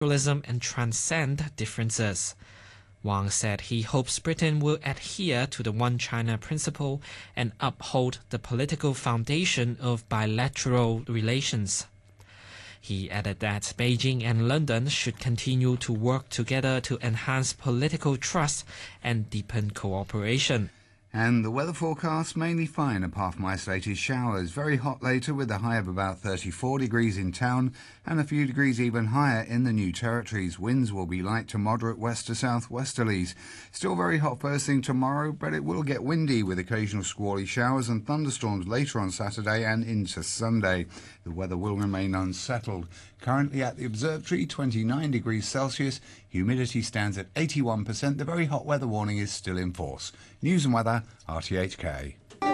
pluralism and transcend differences. Wang said he hopes Britain will adhere to the One China principle and uphold the political foundation of bilateral relations. He added that Beijing and London should continue to work together to enhance political trust and deepen cooperation. And the weather forecast, mainly fine apart from isolated showers. Very hot later with a high of about 34 degrees in town and a few degrees even higher in the New Territories. Winds will be light to moderate west to south westerlies. Still very hot first thing tomorrow, but it will get windy with occasional squally showers and thunderstorms later on Saturday and into Sunday. The weather will remain unsettled. Currently at the observatory, 29 degrees Celsius. Humidity stands at 81%. The very hot weather warning is still in force. News and weather, RTHK.